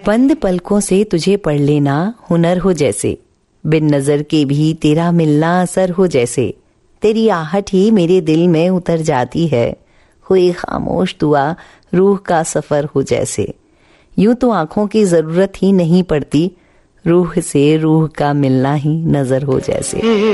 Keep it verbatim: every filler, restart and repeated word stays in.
बंद पलकों से तुझे पढ़ लेना हुनर हो जैसे, बिन नजर के भी तेरा मिलना असर हो जैसे, तेरी आहट ही मेरे दिल में उतर जाती है, हुई खामोश दुआ रूह का सफर हो जैसे। यूं तो आंखों की जरूरत ही नहीं पड़ती, रूह से रूह का मिलना ही नजर हो जैसे।